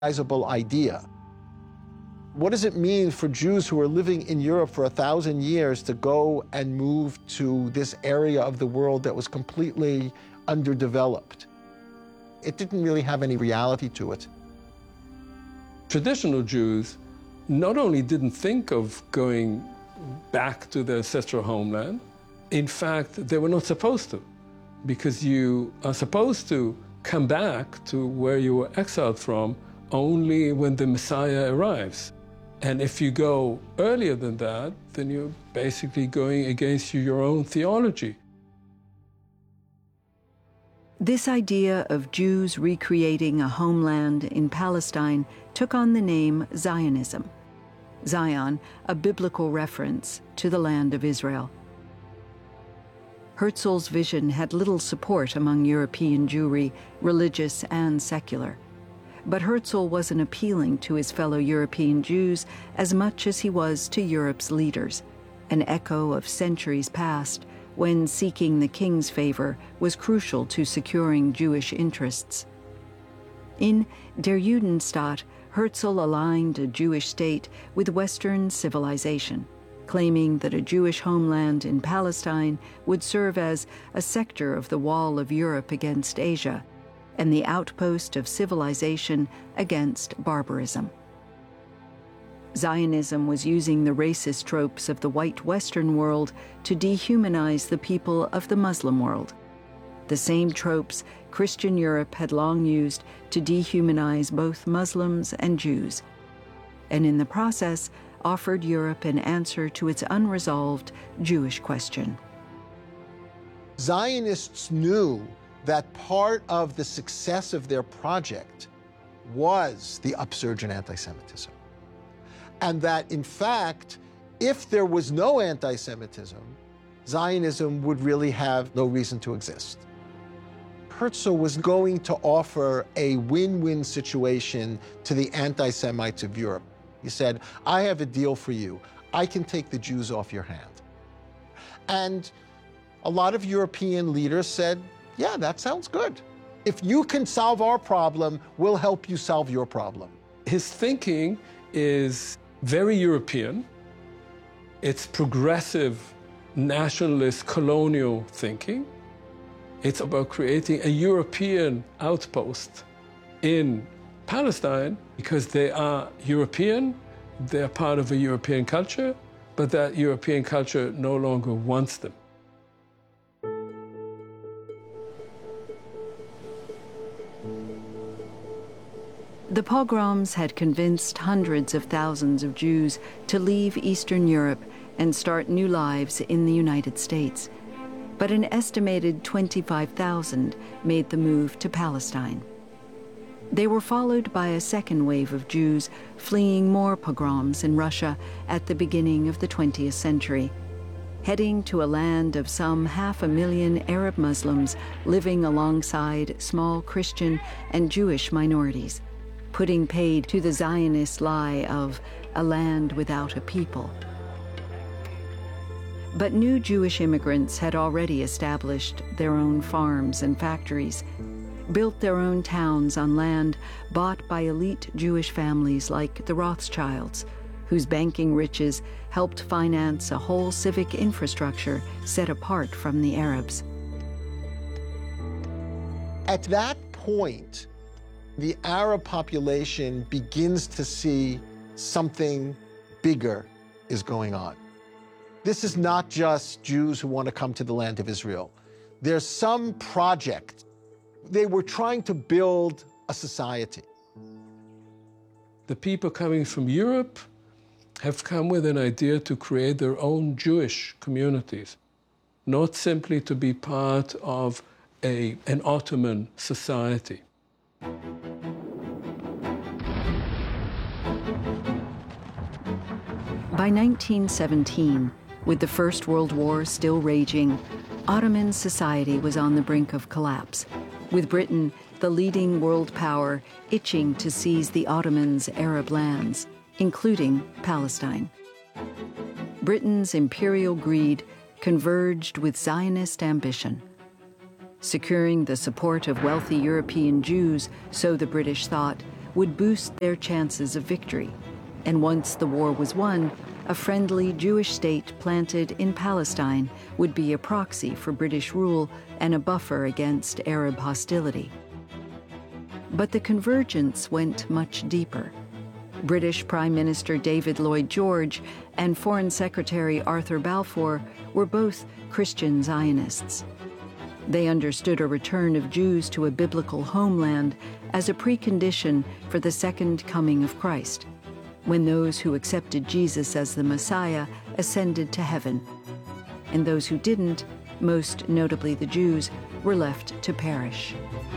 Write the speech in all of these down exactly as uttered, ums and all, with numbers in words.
recognizable idea. What does it mean for Jews who are living in Europe for a thousand years to go and move to this area of the world that was completely underdeveloped? It didn't really have any reality to it. Traditional Jews not only didn't think of going back to their ancestral homeland, in fact, they were not supposed to, because you are supposed to come back to where you were exiled from only when the Messiah arrives. And if you go earlier than that, then you're basically going against your own theology. This idea of Jews recreating a homeland in Palestine took on the name Zionism. Zion, a biblical reference to the land of Israel. Herzl's vision had little support among European Jewry, religious and secular. But Herzl wasn't appealing to his fellow European Jews as much as he was to Europe's leaders, an echo of centuries past when seeking the king's favor was crucial to securing Jewish interests. In Der Judenstaat, Herzl aligned a Jewish state with Western civilization, claiming that a Jewish homeland in Palestine would serve as a sector of the wall of Europe against Asia, and the outpost of civilization against barbarism. Zionism was using the racist tropes of the white Western world to dehumanize the people of the Muslim world, the same tropes Christian Europe had long used to dehumanize both Muslims and Jews, and in the process offered Europe an answer to its unresolved Jewish question. Zionists knew that part of the success of their project was the upsurge in anti-Semitism. And that, in fact, if there was no anti-Semitism, Zionism would really have no reason to exist. Herzl was going to offer a win-win situation to the anti-Semites of Europe. He said, I have a deal for you. I can take the Jews off your hand. And a lot of European leaders said, yeah, that sounds good. If you can solve our problem, we'll help you solve your problem. His thinking is very European. It's progressive, nationalist, colonial thinking. It's about creating a European outpost in Palestine because they are European, they're part of a European culture, but that European culture no longer wants them. The pogroms had convinced hundreds of thousands of Jews to leave Eastern Europe and start new lives in the United States. But an estimated twenty-five thousand made the move to Palestine. They were followed by a second wave of Jews fleeing more pogroms in Russia at the beginning of the twentieth century, heading to a land of some half a million Arab Muslims living alongside small Christian and Jewish minorities, putting paid to the Zionist lie of a land without a people. But new Jewish immigrants had already established their own farms and factories, built their own towns on land bought by elite Jewish families like the Rothschilds, whose banking riches helped finance a whole civic infrastructure set apart from the Arabs. At that point, the Arab population begins to see something bigger is going on. This is not just Jews who want to come to the land of Israel. There's some project. They were trying to build a society. The people coming from Europe have come with an idea to create their own Jewish communities, not simply to be part of a, an Ottoman society. By nineteen seventeen, with the First World War still raging, Ottoman society was on the brink of collapse, with Britain, the leading world power, itching to seize the Ottomans' Arab lands, including Palestine. Britain's imperial greed converged with Zionist ambition. Securing the support of wealthy European Jews, so the British thought, would boost their chances of victory. And once the war was won, a friendly Jewish state planted in Palestine would be a proxy for British rule and a buffer against Arab hostility. But the convergence went much deeper. British Prime Minister David Lloyd George and Foreign Secretary Arthur Balfour were both Christian Zionists. They understood a return of Jews to a biblical homeland as a precondition for the second coming of Christ, when those who accepted Jesus as the Messiah ascended to heaven, and those who didn't, most notably the Jews, were left to perish.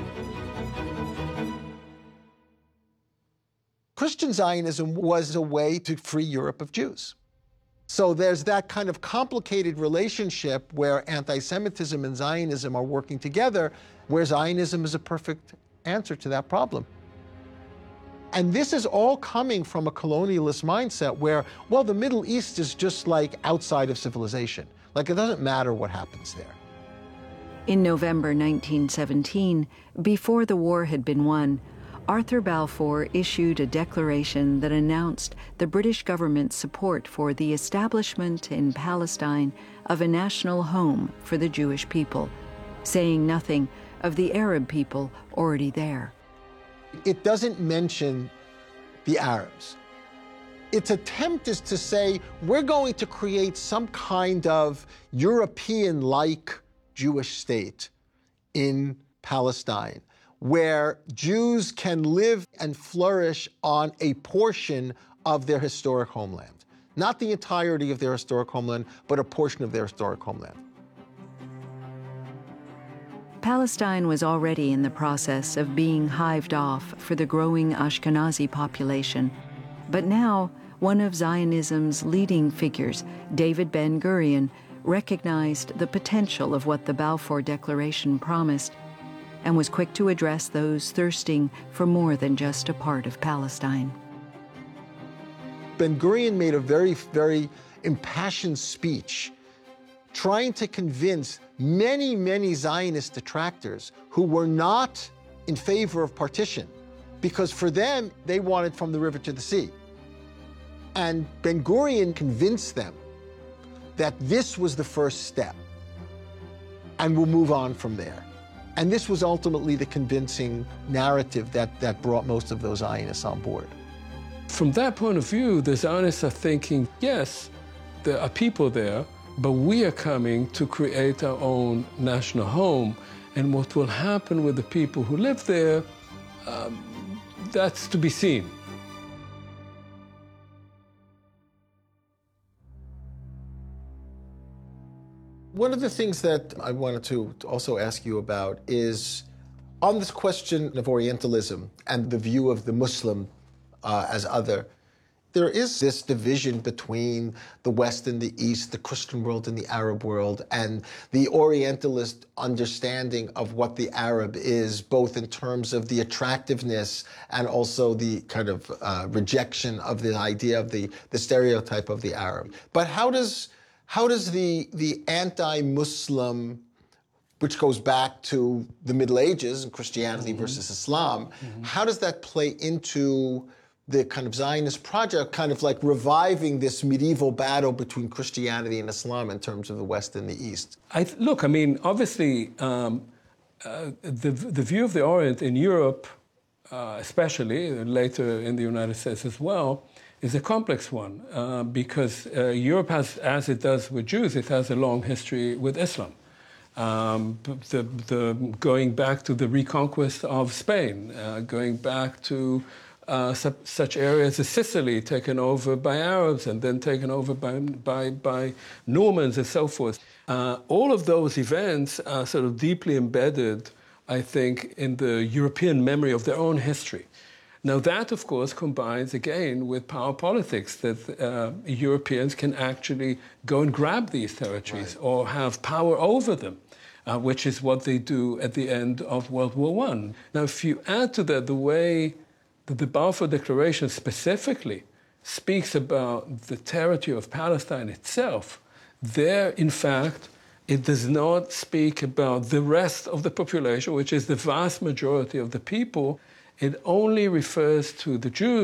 Christian Zionism was a way to free Europe of Jews. So there's that kind of complicated relationship where anti-Semitism and Zionism are working together, where Zionism is a perfect answer to that problem. And this is all coming from a colonialist mindset where, well, the Middle East is just like outside of civilization. Like, it doesn't matter what happens there. In November nineteen seventeen, before the war had been won, Arthur Balfour issued a declaration that announced the British government's support for the establishment in Palestine of a national home for the Jewish people, saying nothing of the Arab people already there. It doesn't mention the Arabs. Its attempt is to say, we're going to create some kind of European-like Jewish state in Palestine, where Jews can live and flourish on a portion of their historic homeland. Not the entirety of their historic homeland, but a portion of their historic homeland. Palestine was already in the process of being hived off for the growing Ashkenazi population. But now, one of Zionism's leading figures, David Ben-Gurion, recognized the potential of what the Balfour Declaration promised and was quick to address those thirsting for more than just a part of Palestine. Ben-Gurion made a very, very impassioned speech trying to convince many, many Zionist detractors who were not in favor of partition, because for them, they wanted from the river to the sea. And Ben-Gurion convinced them that this was the first step, and we'll move on from there. And this was ultimately the convincing narrative that, that brought most of those Zionists on board. From that point of view, the Zionists are thinking, yes, there are people there, but we are coming to create our own national home. And what will happen with the people who live there, um, that's to be seen. One of the things that I wanted to also ask you about is on this question of Orientalism and the view of the Muslim uh, as other. There is this division between the West and the East, the Christian world and the Arab world, and the Orientalist understanding of what the Arab is, both in terms of the attractiveness and also the kind of uh, rejection of the idea of the, the stereotype of the Arab. But how does How does the, the anti-Muslim, which goes back to the Middle Ages and Christianity mm-hmm. versus Islam, mm-hmm. how does that play into the kind of Zionist project, kind of like reviving this medieval battle between Christianity and Islam in terms of the West and the East? I th- look, I mean, obviously, um, uh, the, the view of the Orient in Europe, uh, especially, and later in the United States as well, is a complex one, uh, because uh, Europe has, as it does with Jews, it has a long history with Islam. Um, the, the, going back to the reconquest of Spain, uh, going back to uh, su- such areas as Sicily, taken over by Arabs and then taken over by, by, by Normans and so forth. Uh, all of those events are sort of deeply embedded, I think, in the European memory of their own history. Now that, of course, combines, again, with power politics, that uh, Europeans can actually go and grab these territories right. or have power over them, uh, which is what they do at the end of World War One. Now, if you add to that the way that the Balfour Declaration specifically speaks about the territory of Palestine itself, there, in fact, it does not speak about the rest of the population, which is the vast majority of the people. It only refers to the Jews